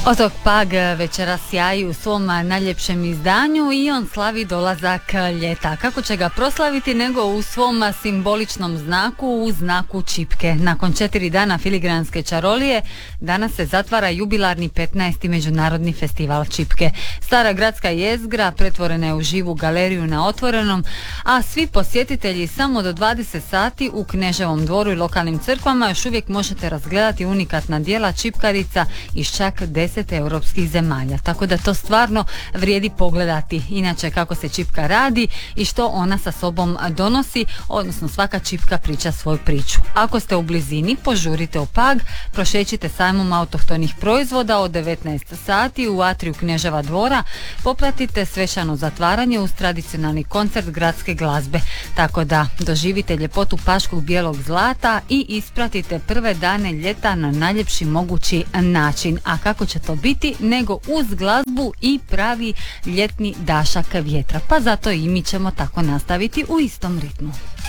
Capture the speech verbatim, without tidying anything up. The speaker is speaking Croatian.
Otok Pag večeras sjaji u svom najljepšem izdanju i on slavi dolazak ljeta. Kako će ga proslaviti nego u svom simboličnom znaku, u znaku čipke. Nakon četiri dana filigranske čarolije danas se zatvara jubilarni petnaesti međunarodni festival čipke. Stara gradska jezgra pretvorena je u živu galeriju na otvorenom, a svi posjetitelji samo do dvadeset sati u Kneževom dvoru i lokalnim crkvama još uvijek možete razgledati unikatna djela čipkarica iz čak deset europskih zemalja, tako da to stvarno vrijedi pogledati. Inače, kako se čipka radi i što ona sa sobom donosi, odnosno svaka čipka priča svoju priču. Ako ste u blizini, požurite u Pag, prošećite sajmom autohtonih proizvoda od devetnaest sati u atriju Kneževa dvora, popratite svečano zatvaranje uz tradicionalni koncert gradske glazbe, tako da doživite ljepotu paškog bijelog zlata i ispratite prve dane ljeta na najljepši mogući način. A kako će to biti nego uz glazbu i pravi ljetni dašak vjetra, pa zato i mi ćemo tako nastaviti u istom ritmu.